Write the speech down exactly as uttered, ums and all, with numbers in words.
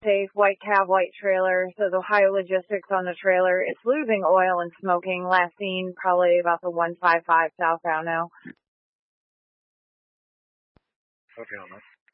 safe. White cab, white trailer. Says Ohio Logistics on the trailer. It's losing oil and smoking. Last seen probably about the one five five southbound now. Okay, on that.